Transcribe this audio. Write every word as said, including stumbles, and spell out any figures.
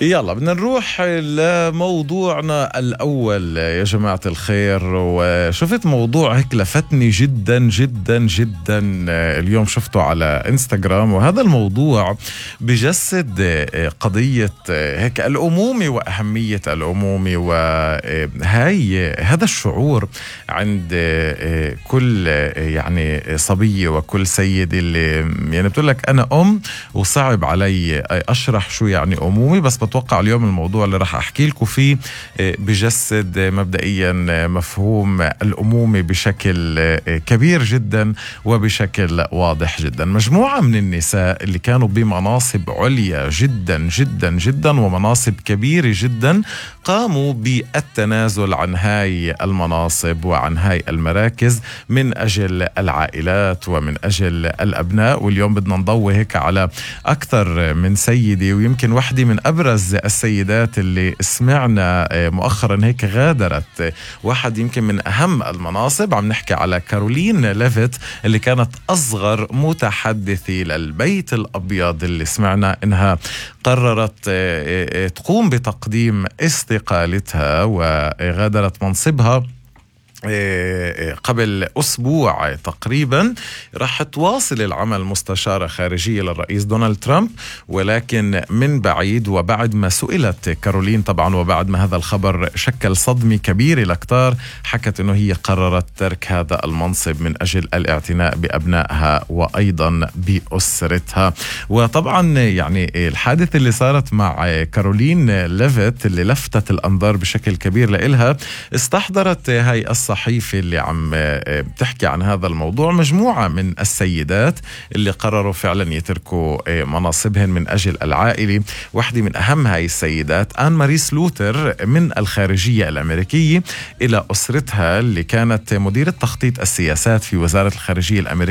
يلا بدنا نروح لموضوعنا الأول يا جماعة الخير. وشفت موضوع هيك لفتني جدا جدا جدا اليوم، شفته على انستغرام، وهذا الموضوع بجسد قضية هيك الأمومة وأهمية الأمومة، وهاي هذا الشعور عند كل يعني صبية وكل سيدة اللي يعني بتقول لك أنا أم وصعب علي أشرح شو يعني أمومة. بس بتوقع اليوم الموضوع اللي راح أحكي لكم فيه بجسد مبدئيا مفهوم الأمومة بشكل كبير جدا وبشكل واضح جدا. مجموعة من النساء اللي كانوا بمناصب عليا جدا جدا جدا ومناصب كبيرة جدا قاموا بالتنازل عن هاي المناصب وعن هاي المراكز من أجل العائلات ومن أجل الأبناء. واليوم بدنا نضوي هيك على أكثر من سيدة، ويمكن واحدة من أبرز السيدات اللي سمعنا مؤخرا هيك غادرت واحد يمكن من أهم المناصب. عم نحكي على كارولين ليفيت اللي كانت أصغر متحدثة للبيت الأبيض، اللي سمعنا إنها قررت تقوم بتقديم استقالتها وغادرت منصبها قبل أسبوع تقريبا. راح تواصل العمل مستشارة خارجية للرئيس دونالد ترامب، ولكن من بعيد. وبعد ما سئلت كارولين طبعا، وبعد ما هذا الخبر شكل صدمة كبيرة لكتار، حكت أنه هي قررت ترك هذا المنصب من أجل الاعتناء بأبنائها وأيضا بأسرتها. وطبعا يعني الحادث اللي صارت مع كارولين ليفيت اللي لفتت الأنظار بشكل كبير لإلها، استحضرت هاي الصحة الصحيفة اللي عم بتحكي عن هذا الموضوع مجموعة من السيدات اللي قرروا فعلا يتركوا مناصبهن من أجل العائلة. واحدة من أهم هاي السيدات آن ماري سلوتر من الخارجية الأمريكية إلى أسرتها اللي كانت مديرة تخطيط السياسات في وزارة الخارجية الأمريكية